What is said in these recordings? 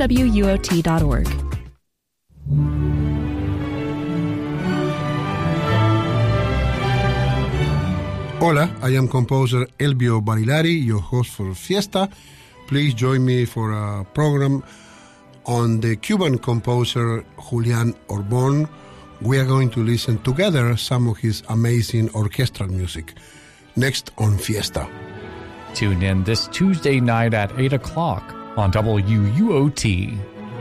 www.wuot.org. Hola, I am composer Elvio Barilari, your host for Fiesta. Please join me for a program on the Cuban composer Julian Orbon. We are going to listen together some of his amazing orchestral music. Next on Fiesta. Tune in this Tuesday night at 8 o'clock on WUOT.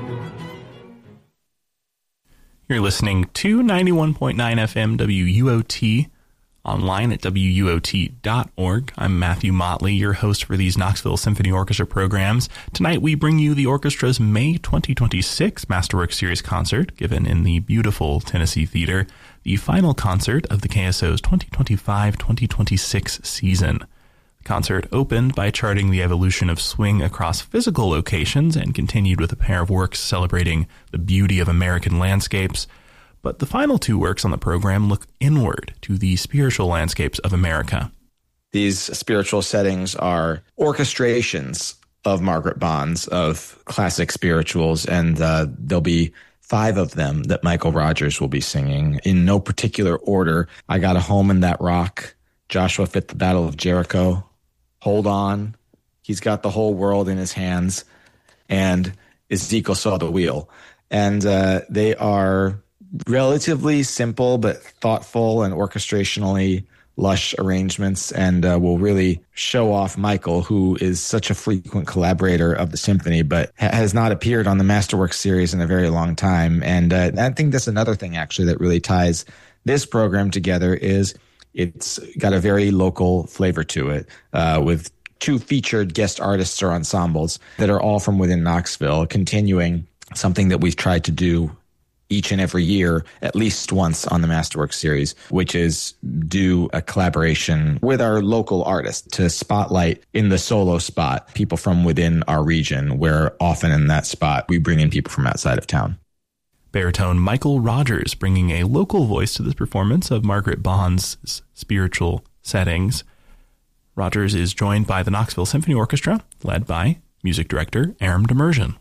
You're listening to 91.9 FM WUOT, online at WUOT.org. I'm Matthew Motley, your host for these Knoxville Symphony Orchestra programs. Tonight we bring you the orchestra's May 2026 Masterworks Series concert, given in the beautiful Tennessee Theater, the final concert of the KSO's 2025-2026 season. The concert opened by charting the evolution of swing across physical locations and continued with a pair of works celebrating the beauty of American landscapes. But the final two works on the program look inward to the spiritual landscapes of America. These spiritual settings are orchestrations of Margaret Bond's, of classic spirituals, and there'll be 5 of them that Michael Rogers will be singing in no particular order. I Got a Home in That Rock, Joshua Fit the Battle of Jericho, Hold On, He's Got the Whole World in His Hands, and Ezekiel Saw the Wheel. And they are relatively simple but thoughtful and orchestrationally lush arrangements, and will really show off Michael, who is such a frequent collaborator of the symphony but has not appeared on the Masterworks series in a very long time. And I think that's another thing actually that really ties this program together, is it's got a very local flavor to it, with 2 featured guest artists or ensembles that are all from within Knoxville, continuing something that we've tried to do each and every year, at least once on the Masterworks series, which is do a collaboration with our local artists to spotlight in the solo spot people from within our region, where often in that spot we bring in people from outside of town. Baritone Michael Rogers bringing a local voice to this performance of Margaret Bond's spiritual settings. Rogers is joined by the Knoxville Symphony Orchestra, led by music director Aram Demirjian.